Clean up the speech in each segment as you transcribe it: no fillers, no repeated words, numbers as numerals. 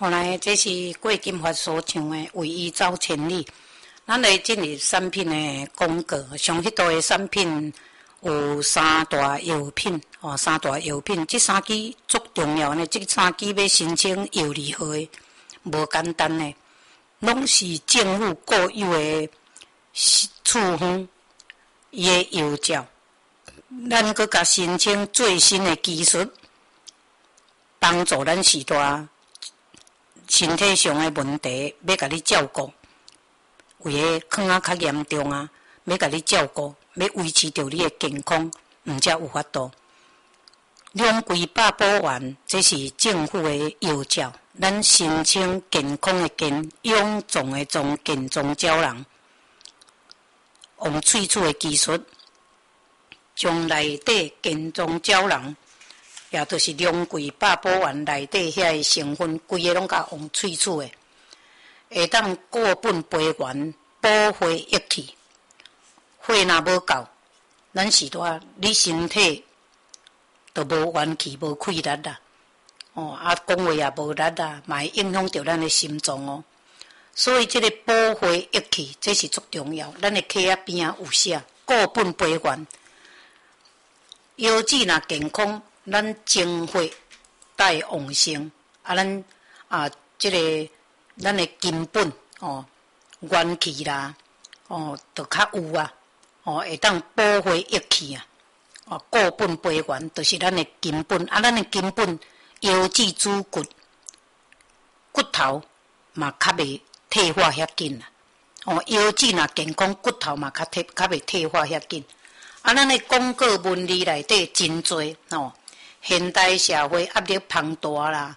后来这是过金法所唱的为伊走千里。咱来进入产品的广告，上迄度的产品有三大药品，三大药品，这三支足重要呢。这三支要申请药理号的，无简单呢，拢是政府固有的处方，伊的药照。咱搁甲申请最新的技术，帮助咱许大身体上的问题，要甲你照顾。为个况仔较严重啊，要甲你照顾，要维持着你的健康，毋则有法度。两规百宝丸，这是政府的药照，咱申请健康的健，臃肿的肿，健壮胶囊，用萃取的技术。将内底健壮胶囊，也就是两贵百宝丸内底遐个成分，规个拢甲用萃取的，会当固本培元，补血益气。血若无够，咱是多你身体就无元气、无气力啦。讲话也无力啦，嘛会影响到咱的心脏哦。所以，这个补血益气，这是足重要。咱的册仔边啊有写固本培元。腰子若健康，咱精血带旺盛，咱这个咱的根本元气啦，就较有啊，会当补血益气啊，固本培元，就是咱的根本。咱的根本腰子主骨，骨头嘛较袂退化遐紧啦。腰子若健康，骨头嘛较袂退化遐紧。咱的广告文字内底真多现代社会压力庞大啦，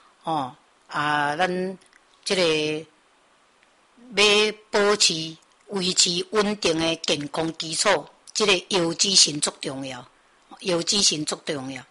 咱这个要保持、维持稳定的健康基础，这个腰子神足重要，腰子神足重要。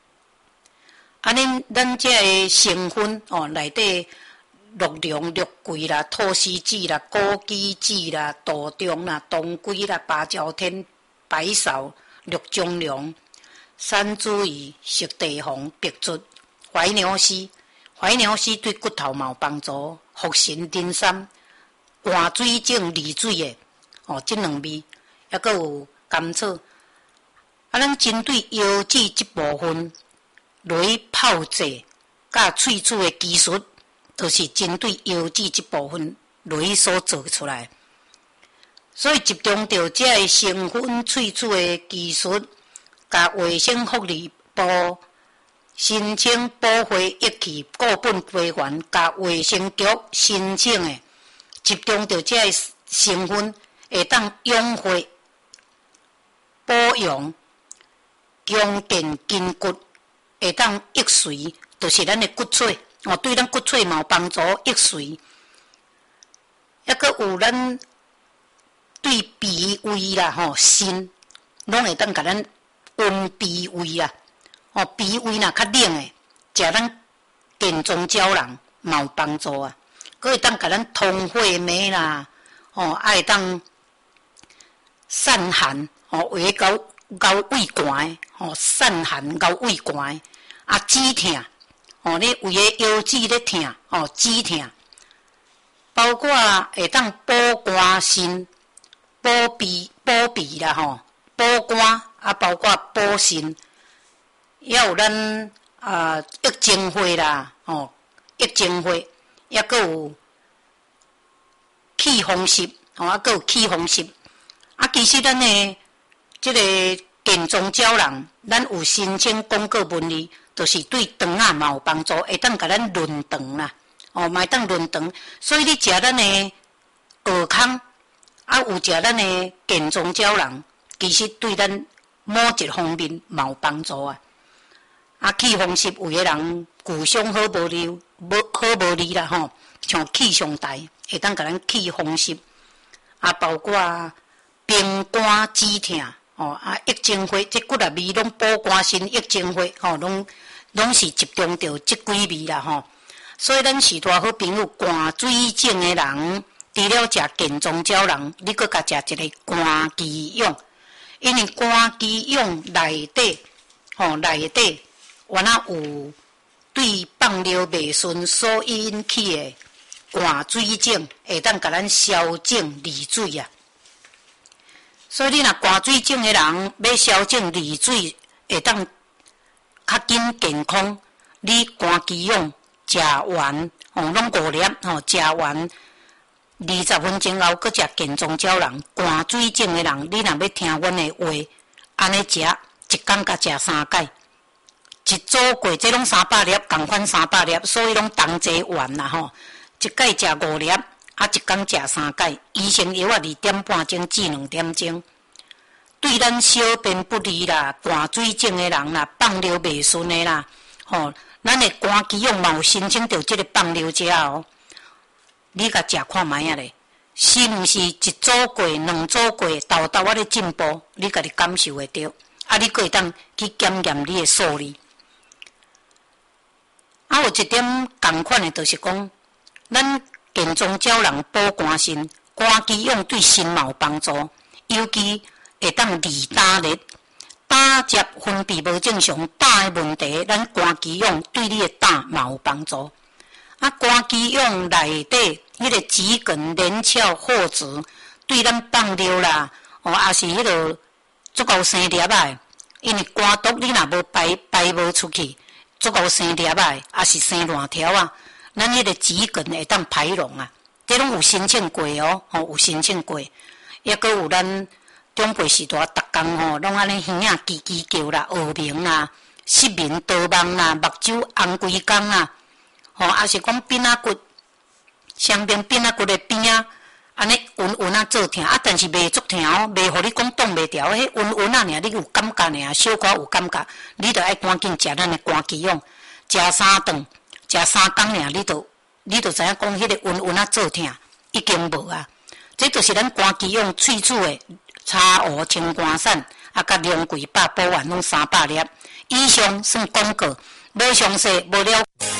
咱这个成分内底鹿茸、肉桂啦、菟丝子啦、枸杞子啦、杜仲啦、当归啦、芭蕉天。白芍、绿中龙、山茱萸、熟地黄、白术、怀牛丝。怀牛丝对骨头嘛有帮助，茯神、丁参、换水种利水的这两味，还佫有甘草。咱针对腰子这部分，雷泡制甲萃取的技术，就是针对腰子这部分雷所做出来。所以集中到这个成分萃取的技术，甲卫生福利部申请补血益气固本培元，甲卫生局申请的，集中到这个成分会当养血、保养、强健筋骨，会当益髓，就是咱的骨髓对咱骨髓嘛有帮助，益髓。还佫有咱。对脾胃啦，肾拢会当甲咱温脾胃啦。脾胃若较冷诶，食咱健壮胶囊嘛有帮助啊。佫会当甲咱通血脉啦，会当散寒，为高胃寒散寒高胃寒止痛，你胃诶腰子咧痛，止痛，包括会当补肝肾。补脾啦补肝包括补肾，也有咱益精血啦益精血，也佫有气风湿佫有气风湿。其实咱的这个健壮胶囊，咱有申请广告文字，就是对肠仔嘛有帮助，会当甲咱润肠啦，嘛会当润肠。所以你食咱的蚵康。有食咱的健壮胶囊，其实对咱某一方面嘛有帮助啊。气风湿有个人骨伤好无力啦像气上台，会当甲咱气风湿包括冰肝止痛益精血，这几啊味拢补肝肾益精血拢是集中到这几味啦所以咱许多好朋友肝水肿的人。除了食健壮胶囊，你搁甲食一个肝肌蛹，因为肝肌蛹内底原来有对放尿未顺所引起的寒水症，会当甲咱消肿利水啊。所以你若寒水症的人要消肿利水，会当较紧健康。你寒鸡蛹食完，拢5粒，食完20分钟后，搁食健壮胶囊。寒水症的人，你若要听阮的话，安尼食，一工甲食3摆。一组过，这拢300粒，共款300粒，所以拢同齐丸啦吼。一摆食5粒，一工食3摆。医生药2点半钟至2点钟，对咱小便不利啦、寒水症的人啦、放尿未顺的啦，吼，咱的寒鸡蛹嘛有申请到这个放尿者哦。你甲食看卖啊咧，是毋是一组过、2组过，豆豆仔咧进步，你家己感受会到。你可会当去检验你的数字。有一点同款的，就是讲，咱健壮胶囊保肝肾，寒鸡蛹对肾嘛有帮助，尤其会当利胆力。胆汁分泌无正常，胆的问题，咱寒鸡蛹对你的胆嘛有帮助。寒鸡蛹内底迄个桔梗、连翘、货质，对咱放尿啦，也是迄个足够生粒啊。因为肝毒你若无排无出去。足够生粒啊，也是生烂条啊，咱迄个桔梗会当排脓啊，这拢有申请过哦，有申请过。抑阁有咱中辈时代，逐工吼，拢安尼耳仔叽叽叫啦，耳鸣啦，失眠、多梦啦，目睭红规工啦，也是讲边仔骨，上边边仔骨的边啊，安尼晕晕做疼，但是袂足疼哦，袂互你讲挡袂牢，迄晕晕尔，你有感觉尔，小可有感觉，你着爱赶紧食咱的寒鸡蛹，食3顿，食3工尔，你着知影讲迄个晕晕做疼已经无啊。这就是咱寒鸡蛹萃取的茶乌清肝散，甲龙桂白补丸拢300粒以上算广告，无详细无了。